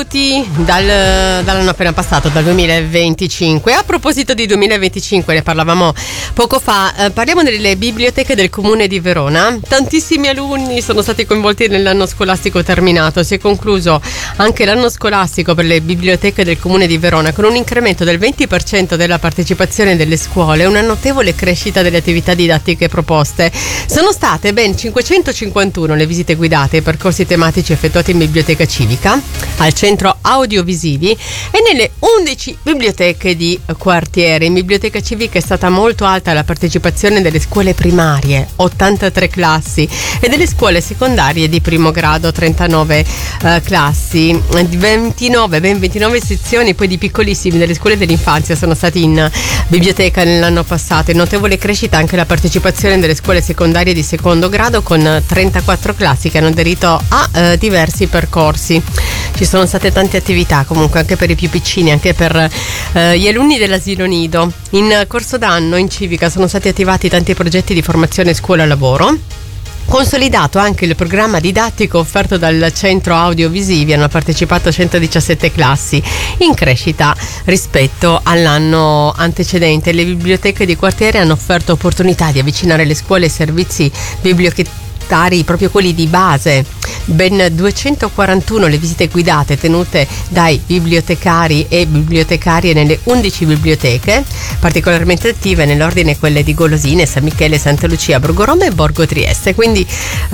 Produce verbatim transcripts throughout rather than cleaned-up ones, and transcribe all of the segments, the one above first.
saluti dal, dall'anno appena passato, dal duemilaventicinque. A proposito di duemilaventicinque, ne parlavamo poco fa, eh, parliamo delle biblioteche del Comune di Verona. Tantissimi alunni sono stati coinvolti nell'anno scolastico terminato. Si è concluso anche l'anno scolastico per le biblioteche del Comune di Verona con un incremento del venti per cento della partecipazione delle scuole e una notevole crescita delle attività didattiche proposte. Sono state ben cinquecentocinquantuno le visite guidate e i percorsi tematici effettuati in biblioteca civica, al centro audiovisivi e nelle undici biblioteche di quartiere. In biblioteca civica è stata molto alta la partecipazione delle scuole primarie, ottantatré classi, e delle scuole secondarie di primo grado, trentanove eh, classi, ventinove, ben ventinove sezioni poi di piccolissimi delle scuole dell'infanzia sono stati in biblioteca nell'anno passato. In notevole crescita anche la partecipazione delle scuole secondarie di secondo grado, con trentaquattro classi che hanno aderito a eh, diversi percorsi. Ci sono state tante attività comunque anche per i più piccini, anche per eh, gli alunni dell'asilo nido. In corso d'anno in civica sono stati attivati tanti progetti di formazione scuola-lavoro. Consolidato anche il programma didattico offerto dal centro audiovisivi, hanno partecipato centodiciassette classi, in crescita rispetto all'anno antecedente. Le biblioteche di quartiere hanno offerto opportunità di avvicinare le scuole e servizi bibliotecari, proprio quelli di base. Ben duecentoquarantuno le visite guidate tenute dai bibliotecari e bibliotecarie nelle undici biblioteche, particolarmente attive nell'ordine quelle di Golosine, San Michele, Santa Lucia, Borgo Roma e Borgo Trieste. Quindi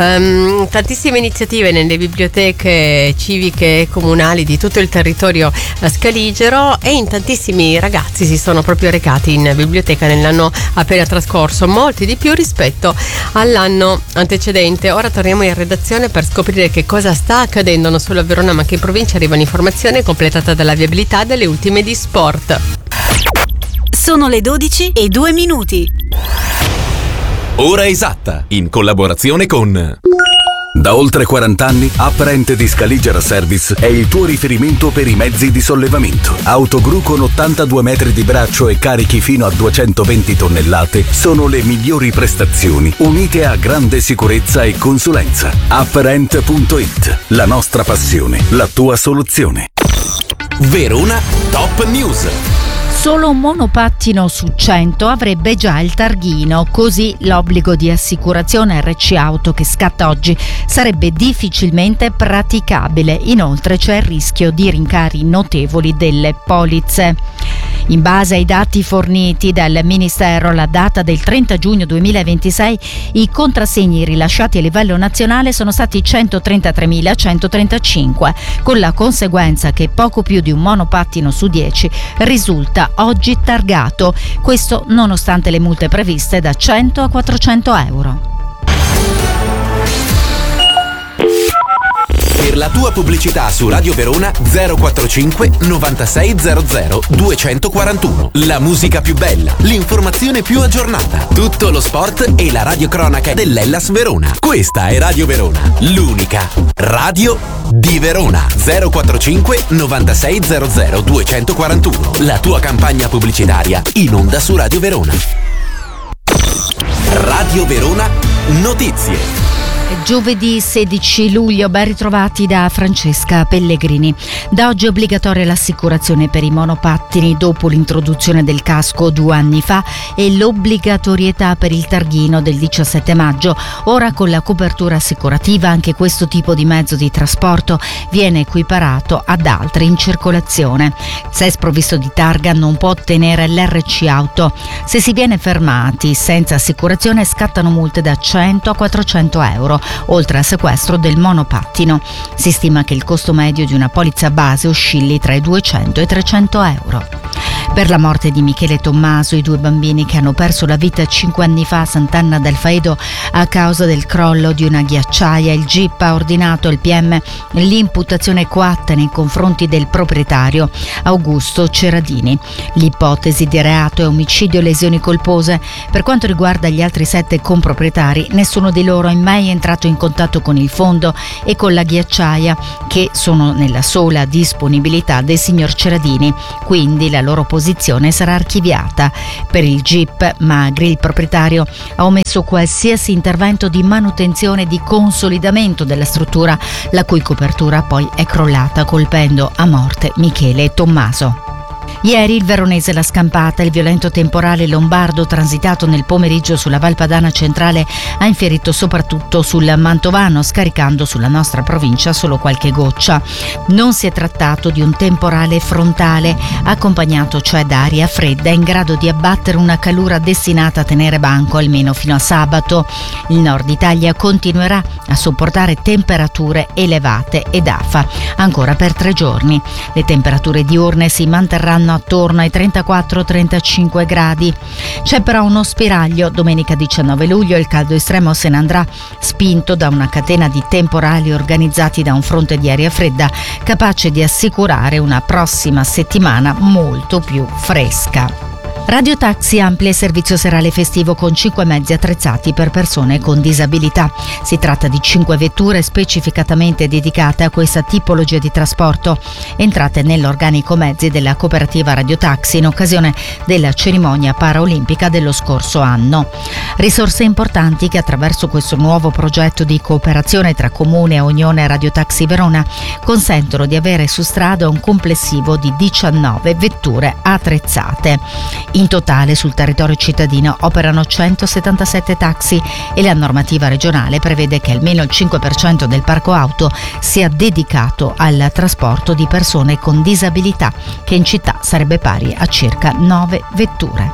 um, tantissime iniziative nelle biblioteche civiche e comunali di tutto il territorio scaligero, e in tantissimi ragazzi si sono proprio recati in biblioteca nell'anno appena trascorso, molti di più rispetto all'anno antecedente. Ora torniamo in redazione per scoprire che cosa sta accadendo non solo a Verona ma anche in provincia. Arriva un'informazione completata dalla viabilità delle ultime di sport. Sono le dodici e due minuti. Ora esatta, in collaborazione con... Da oltre quaranta anni, Apparent di Scaligera Service è il tuo riferimento per i mezzi di sollevamento. Autogru con ottantadue metri di braccio e carichi fino a duecentoventi tonnellate sono le migliori prestazioni, unite a grande sicurezza e consulenza. Apparent punto it, la nostra passione, la tua soluzione. Verona Top News. Solo un monopattino su cento avrebbe già il targhino, così l'obbligo di assicurazione R C Auto che scatta oggi sarebbe difficilmente praticabile. Inoltre c'è il rischio di rincari notevoli delle polizze. In base ai dati forniti dal Ministero, alla data del trenta giugno duemilaventisei, i contrassegni rilasciati a livello nazionale sono stati centotrentatremilacentotrentacinque, con la conseguenza che poco più di un monopattino su dieci risulta oggi targato, questo nonostante le multe previste da cento a quattrocento euro. Per la tua pubblicità su Radio Verona zero quarantacinque novantasei zero zero duecentoquarantuno. La musica più bella, l'informazione più aggiornata, tutto lo sport e la radiocronaca dell'Hellas Verona. Questa è Radio Verona, l'unica radio di Verona. zero quarantacinque novantasei zero zero duecentoquarantuno. La tua campagna pubblicitaria in onda su Radio Verona. Radio Verona Notizie. Giovedì sedici luglio, ben ritrovati da Francesca Pellegrini. Da oggi è obbligatoria l'assicurazione per i monopattini dopo l'introduzione del casco due anni fa e l'obbligatorietà per il targhino del diciassette maggio. Ora con la copertura assicurativa anche questo tipo di mezzo di trasporto viene equiparato ad altri in circolazione. Se è sprovvisto di targa non può ottenere l'R C Auto. Se si viene fermati senza assicurazione scattano multe da cento a quattrocento euro. Oltre al sequestro del monopattino. Si stima che il costo medio di una polizza base oscilli tra i duecento e i trecento euro. Per la morte di Michele Tommaso, i due bambini che hanno perso la vita cinque anni fa a Sant'Anna del Faedo a causa del crollo di una ghiacciaia, il G I P ha ordinato al P M l'imputazione coatta nei confronti del proprietario Augusto Ceradini. L'ipotesi di reato è omicidio e lesioni colpose. Per quanto riguarda gli altri sette comproprietari, nessuno di loro è mai entrato in contatto con il fondo e con la ghiacciaia, che sono nella sola disponibilità del signor Ceradini, quindi la loro posizione l'acquisizione sarà archiviata. Per il Jeep Magri il proprietario ha omesso qualsiasi intervento di manutenzione e di consolidamento della struttura, la cui copertura poi è crollata colpendo a morte Michele Tommaso. Ieri il veronese l'ha scampata. Il violento temporale lombardo transitato nel pomeriggio sulla Val Padana centrale ha infierito soprattutto sul Mantovano, scaricando sulla nostra provincia solo qualche goccia. Non si è trattato di un temporale frontale, accompagnato cioè da aria fredda in grado di abbattere una calura destinata a tenere banco almeno fino a sabato. Il nord Italia continuerà a sopportare temperature elevate ed afa ancora per tre giorni. Le temperature diurne si manterranno attorno ai trentaquattro trentacinque gradi. C'è però uno spiraglio. Domenica diciannove luglio il caldo estremo se ne andrà, spinto da una catena di temporali organizzati da un fronte di aria fredda capace di assicurare una prossima settimana molto più fresca. Radio Taxi amplia il servizio serale festivo con cinque mezzi attrezzati per persone con disabilità. Si tratta di cinque vetture specificatamente dedicate a questa tipologia di trasporto, entrate nell'organico mezzi della cooperativa Radio Taxi in occasione della cerimonia paraolimpica dello scorso anno. Risorse importanti che attraverso questo nuovo progetto di cooperazione tra Comune e Unione Radio Taxi Verona consentono di avere su strada un complessivo di diciannove vetture attrezzate. In totale sul territorio cittadino operano centosettantasette taxi e la normativa regionale prevede che almeno il cinque per cento del parco auto sia dedicato al trasporto di persone con disabilità, che in città sarebbe pari a circa nove vetture.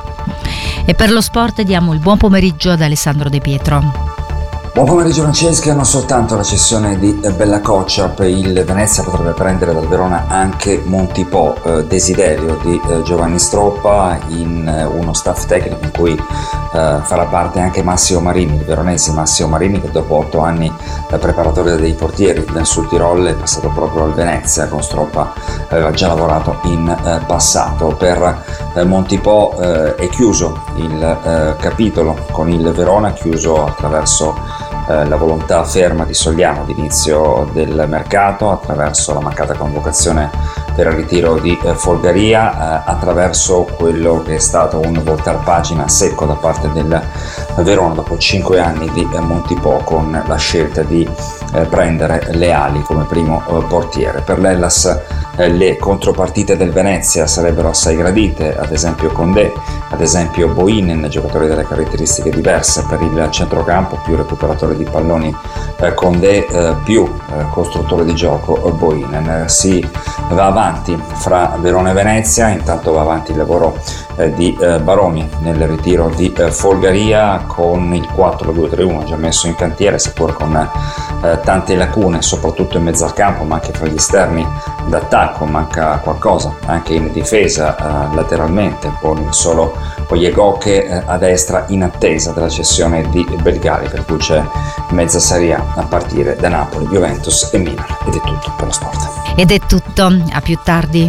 E per lo sport diamo il buon pomeriggio ad Alessandro De Pietro. Buon pomeriggio Francesca. Non soltanto la cessione di Bella Coccia, il Venezia potrebbe prendere dal Verona anche Montipò, eh, desiderio di eh, Giovanni Stroppa in eh, uno staff tecnico in cui eh, farà parte anche Massimo Marini, il veronese Massimo Marini, che dopo otto anni da preparatore dei portieri del Sud Tirol è passato proprio al Venezia. Con Stroppa aveva già lavorato in eh, passato. Per eh, Montipò eh, è chiuso il eh, capitolo con il Verona, chiuso attraverso Eh, la volontà ferma di Sogliano d'inizio del mercato, attraverso la mancata convocazione per il ritiro di eh, Folgaria, eh, attraverso quello che è stato un voltar pagina secco da parte del Verona dopo cinque anni di eh, Montipò, con la scelta di eh, prendere Leali come primo eh, portiere. Per l'Hellas eh, le contropartite del Venezia sarebbero assai gradite, ad esempio Condé, ad esempio Boinen, giocatori delle caratteristiche diverse. Per il centrocampo più recuperatore di palloni eh, Condé, eh, più eh, costruttore di gioco eh, Boinen. Si va avanti fra Verona e Venezia, intanto va avanti il lavoro eh, di eh, Baroni nel ritiro di eh, Folgaria con il quattro due tre uno già messo in cantiere, seppur con eh, tante lacune soprattutto in mezzo al campo, ma anche fra gli esterni d'attacco. Manca qualcosa anche in difesa, eh, lateralmente, con il solo Oyegoke eh, a destra in attesa della cessione di Belgali, per cui c'è mezza Serie A a partire da Napoli, Juventus e Milan. Ed è tutto per lo sport. Ed è tutto, a più tardi.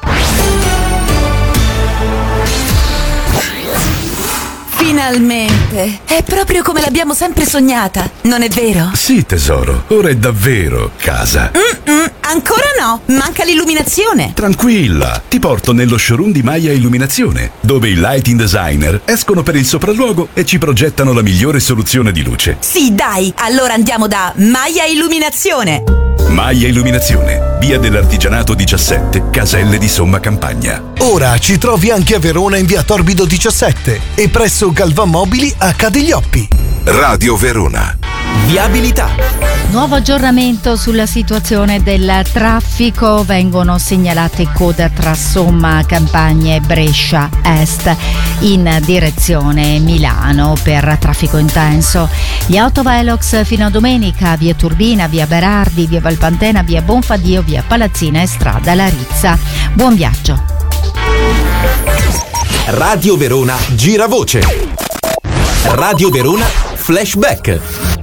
Finalmente! È proprio come l'abbiamo sempre sognata, non è vero? Sì, tesoro, ora è davvero casa. Mm-mm, ancora no, manca l'illuminazione. Tranquilla, ti porto nello showroom di Maia Illuminazione, dove i lighting designer escono per il sopralluogo e ci progettano la migliore soluzione di luce. Sì, dai, allora andiamo da Maia Illuminazione. Maia Illuminazione, via dell'Artigianato diciassette, Caselle di Somma Campagna. Ora ci trovi anche a Verona in via Torbido diciassette e presso Galvan Mobili a Cadeglioppi. Radio Verona. Viabilità. Nuovo aggiornamento sulla situazione del traffico. Vengono segnalate code tra Somma Campagna e Brescia Est in direzione Milano per traffico intenso. Gli autovelox fino a domenica: via Turbina, via Berardi, via Valpantena, via Bonfadio, via Palazzina e strada Larizza. Buon viaggio. Radio Verona Giravoce. Radio Verona Flashback.